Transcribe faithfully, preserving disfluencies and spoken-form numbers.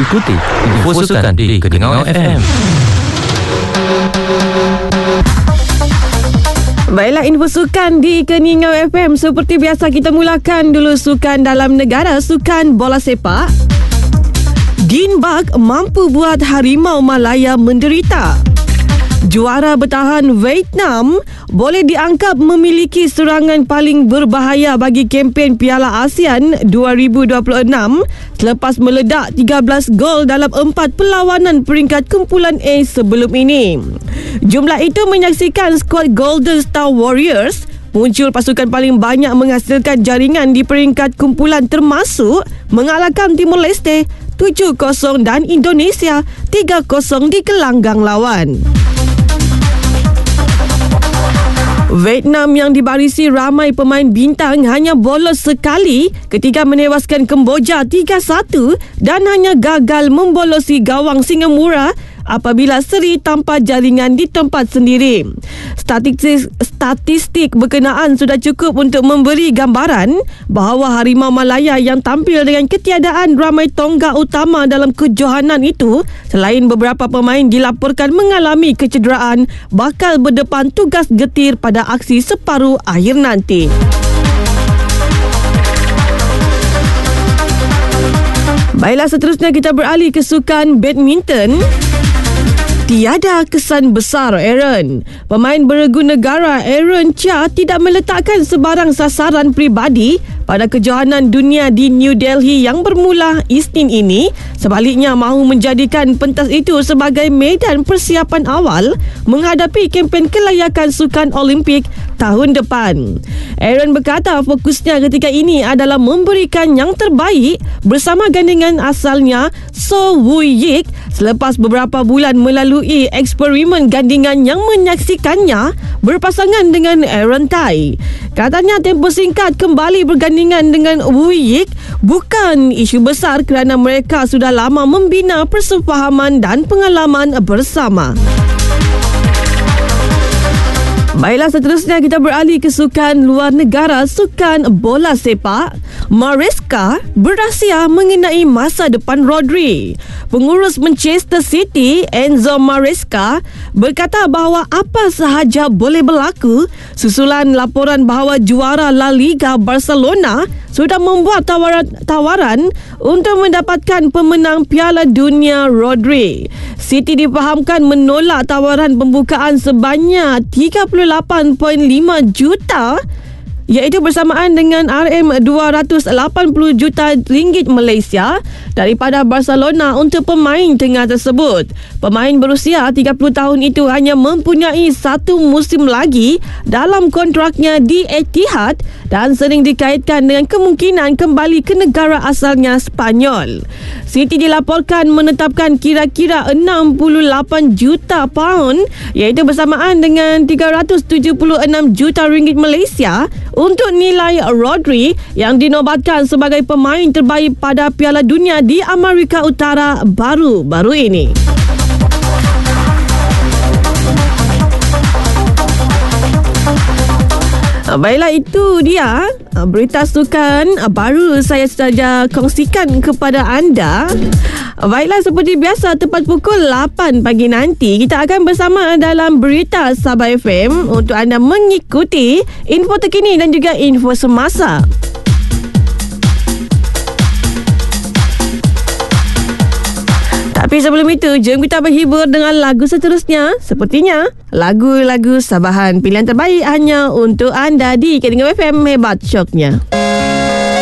Ikuti info sukan di Keningau F M. Baiklah, info sukan di Keningau F M. Seperti biasa, kita mulakan dulu sukan dalam negara, sukan bola sepak. Dean Buck mampu buat Harimau Malaya menderita. Juara bertahan Vietnam boleh dianggap memiliki serangan paling berbahaya bagi kempen Piala ASEAN dua ribu dua puluh enam selepas meledak tiga belas gol dalam empat perlawanan peringkat kumpulan A sebelum ini. Jumlah itu menyaksikan skuad Golden Star Warriors muncul pasukan paling banyak menghasilkan jaringan di peringkat kumpulan, termasuk mengalahkan Timor Leste tujuh kosong dan Indonesia tiga kosong di gelanggang lawan. Vietnam yang dibarisi ramai pemain bintang hanya bolos sekali ketika menewaskan Kemboja tiga satu dan hanya gagal membolosi gawang Singapura apabila seri tanpa jaringan di tempat sendiri. Statistik, statistik berkenaan sudah cukup untuk memberi gambaran bahawa Harimau Malaya yang tampil dengan ketiadaan ramai tonggak utama dalam kejohanan itu, selain beberapa pemain dilaporkan mengalami kecederaan, bakal berdepan tugas getir pada aksi separuh akhir nanti. Baiklah, seterusnya kita beralih ke sukan badminton. Tiada kesan besar Aaron. Pemain beregu negara Aaron Chia tidak meletakkan sebarang sasaran peribadi pada kejohanan dunia di New Delhi yang bermula Isnin ini. Sebaliknya, mahu menjadikan pentas itu sebagai medan persiapan awal menghadapi kempen kelayakan sukan Olimpik tahun depan. Aaron berkata fokusnya ketika ini adalah memberikan yang terbaik bersama gandingan asalnya So Woo Yik selepas beberapa bulan melalui eksperimen gandingan yang menyaksikannya berpasangan dengan Aaron Tai. Katanya tempoh singkat kembali bergandingan dengan Woo Yik bukan isu besar kerana mereka sudah lama membina persefahaman dan pengalaman bersama. Baiklah, seterusnya kita beralih ke sukan luar negara, sukan bola sepak. Maresca berahsia mengenai masa depan Rodri. Pengurus Manchester City, Enzo Maresca, berkata bahawa apa sahaja boleh berlaku susulan laporan bahawa juara La Liga Barcelona sudah membuat tawaran, tawaran untuk mendapatkan pemenang Piala Dunia Rodri. City difahamkan menolak tawaran pembukaan sebanyak tiga puluh lapan perpuluhan lima juta, iaitu bersamaan dengan R M dua ratus lapan puluh juta ringgit Malaysia daripada Barcelona untuk pemain tengah tersebut. Pemain berusia tiga puluh tahun itu hanya mempunyai satu musim lagi dalam kontraknya di Etihad dan sering dikaitkan dengan kemungkinan kembali ke negara asalnya Spanyol. City dilaporkan menetapkan kira-kira enam puluh lapan juta pound, iaitu bersamaan dengan tiga ratus tujuh puluh enam juta ringgit Malaysia untuk nilai Rodri yang dinobatkan sebagai pemain terbaik pada Piala Dunia di Amerika Utara baru-baru ini. Baiklah, itu dia berita sukan baru saya saja kongsikan kepada anda. Baiklah, seperti biasa tepat pukul lapan pagi nanti kita akan bersama dalam Berita Sabah F M untuk anda mengikuti info terkini dan juga info semasa. Tapi sebelum itu, jom kita berhibur dengan lagu seterusnya. Sepertinya lagu-lagu Sabahan, pilihan terbaik hanya untuk anda di Keningau F M, hebat syoknya.